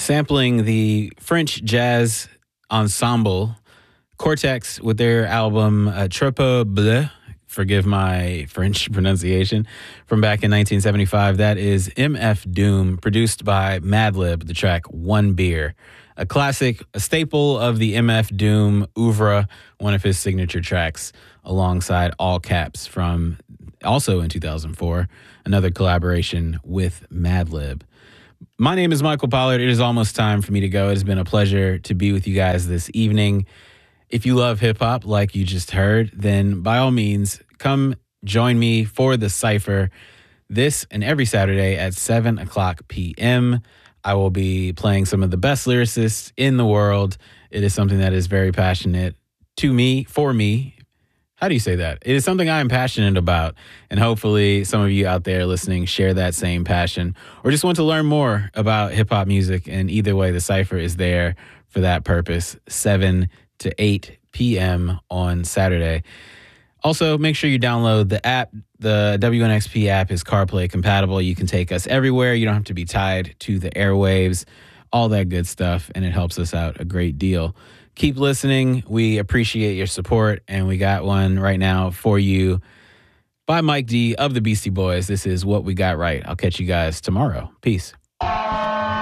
sampling the French jazz ensemble Cortex with their album Tropo Bleu. Forgive my French pronunciation, from back in 1975. That is MF Doom, produced by Madlib, the track One Beer. A classic, a staple of the MF Doom oeuvre, one of his signature tracks, alongside All Caps from, also in 2004, another collaboration with Madlib. My name is Michael Pollard. It is almost time for me to go. It has been a pleasure to be with you guys this evening. If you love hip hop, like you just heard, then by all means, come join me for the Cypher this and every Saturday at 7 o'clock p.m. I will be playing some of the best lyricists in the world. It is something that is very passionate to me, for me. How do you say that? It is something I am passionate about. And hopefully some of you out there listening share that same passion or just want to learn more about hip hop music. And either way, the Cypher is there for that purpose, 7 to 8 p.m. on Saturday. Also, make sure you download the app. The WNXP app is CarPlay compatible. You can take us everywhere. You don't have to be tied to the airwaves, all that good stuff, and it helps us out a great deal. Keep listening. We appreciate your support, and we got one right now for you by Mike D of the Beastie Boys. This is What We Got Right. I'll catch you guys tomorrow. Peace.